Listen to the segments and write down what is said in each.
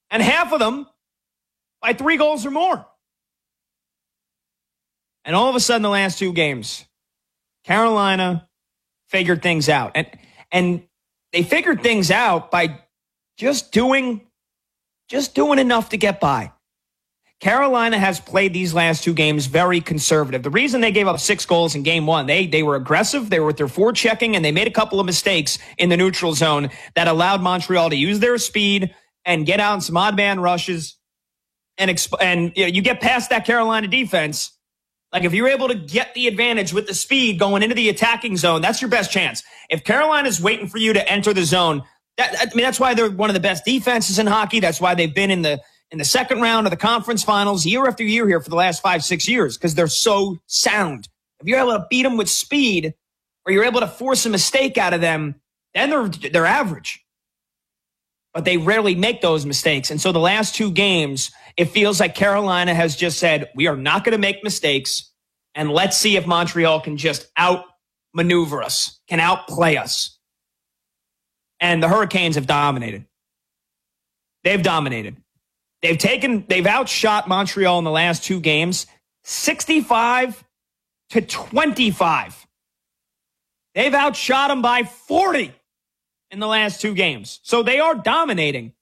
And half of them by 3 goals or more. And all of a sudden, the last 2 games, Carolina figured things out. And they figured things out by just doing enough to get by. Carolina has played these last 2 games very conservative. The reason they gave up 6 goals in game 1, they were aggressive, they were with their forechecking, and they made a couple of mistakes in the neutral zone that allowed Montreal to use their speed and get out in some odd man rushes. And you get past that Carolina defense. Like, if you're able to get the advantage with the speed going into the attacking zone, that's your best chance. If Carolina's waiting for you to enter the zone, that's why they're one of the best defenses in hockey. That's why they've been in the second round of the conference finals year after year here for the last 5-6 years, because they're so sound. If you're able to beat them with speed, or you're able to force a mistake out of them, then they're average. But they rarely make those mistakes. And so the last 2 games, it feels like Carolina has just said, we are not going to make mistakes, and let's see if Montreal can just outmaneuver us, can outplay us. And the Hurricanes have dominated. They've dominated. They've outshot Montreal in the last 2 games, 65-25. They've outshot them by 40 in the last 2 games. So they are dominating.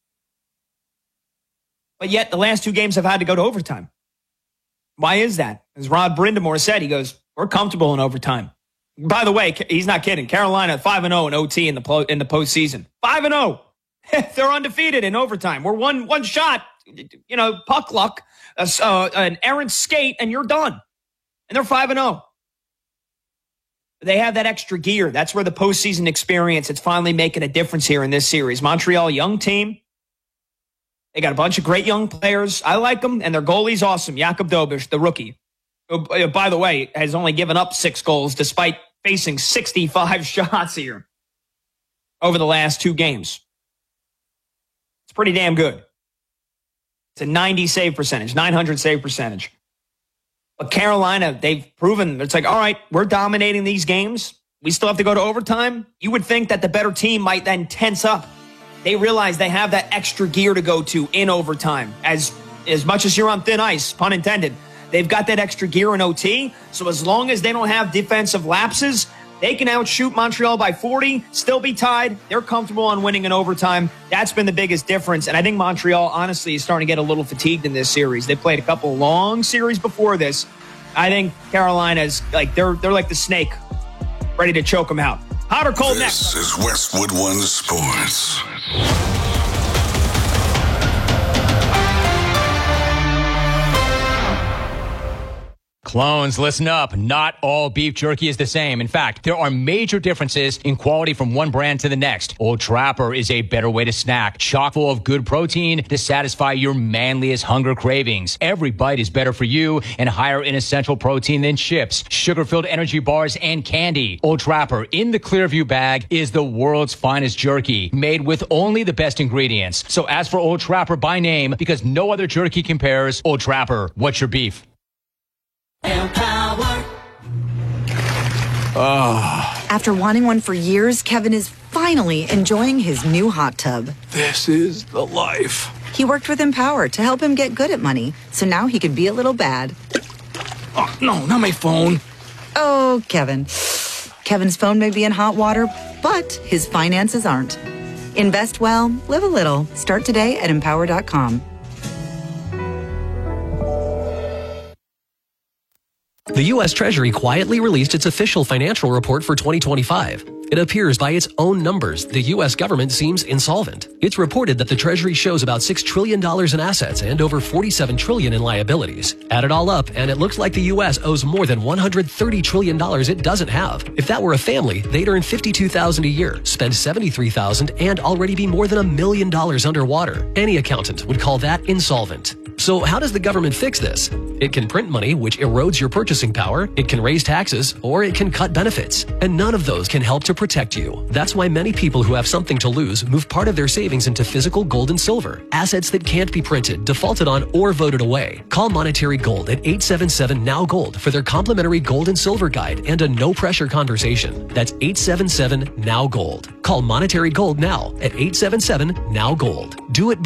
But yet the last 2 games have had to go to overtime. Why is that? As Rod Brindamore said, he goes, we're comfortable in overtime. By the way, he's not kidding. Carolina 5-0 in OT in the postseason. 5-0. They're undefeated in overtime. We're one shot, puck luck, an errant skate, and you're done. And they're 5-0. They have that extra gear. That's where the postseason experience, it's finally making a difference here in this series. Montreal, young team. They got a bunch of great young players. I like them, and their goalie's awesome. Jakub Dobeš, the rookie, who, by the way, has only given up 6 goals despite facing 65 shots here over the last 2 games. It's pretty damn good. It's a 90 save percentage, 900 save percentage. But Carolina, they've proven, it's like, all right, we're dominating these games. We still have to go to overtime. You would think that the better team might then tense up. They realize they have that extra gear to go to in overtime. As much as you're on thin ice, pun intended, they've got that extra gear in OT. So as long as they don't have defensive lapses, they can outshoot Montreal by 40, still be tied. They're comfortable on winning in overtime. That's been the biggest difference. And I think Montreal, honestly, is starting to get a little fatigued in this series. They played a couple long series before this. I think Carolina's like, they're like the snake, ready to choke them out. Hot or cold next? This is Westwood One Sports. Clones, listen up. Not all beef jerky is the same. In fact, there are major differences in quality from one brand to the next. Old Trapper is a better way to snack, chock full of good protein to satisfy your manliest hunger cravings. Every bite is better for you and higher in essential protein than chips, sugar-filled energy bars, and candy. Old Trapper in the Clearview bag is the world's finest jerky, made with only the best ingredients. So ask for Old Trapper by name because no other jerky compares. Old Trapper, what's your beef? Empower. After wanting one for years, Kevin is finally enjoying his new hot tub. This is the life. He worked with Empower to help him get good at money, so now he can be a little bad. Oh, no, not my phone. Oh, Kevin. Kevin's phone may be in hot water, but his finances aren't. Invest well, live a little. Start today at Empower.com. The U.S. Treasury quietly released its official financial report for 2025. It appears by its own numbers, the U.S. government seems insolvent. It's reported that the Treasury shows about $6 trillion in assets and over $47 trillion in liabilities. Add it all up, and it looks like the U.S. owes more than $130 trillion it doesn't have. If that were a family, they'd earn $52,000 a year, spend $73,000, and already be more than $1 million underwater. Any accountant would call that insolvent. So how does the government fix this? It can print money, which erodes your purchasing power, it can raise taxes, or it can cut benefits. And none of those can help to protect you. That's why many people who have something to lose move part of their savings into physical gold and silver, assets that can't be printed, defaulted on, or voted away. Call Monetary Gold at 877-NOW-GOLD for their complimentary gold and silver guide and a no-pressure conversation. That's 877-NOW-GOLD. Call Monetary Gold now at 877-NOW-GOLD. Do it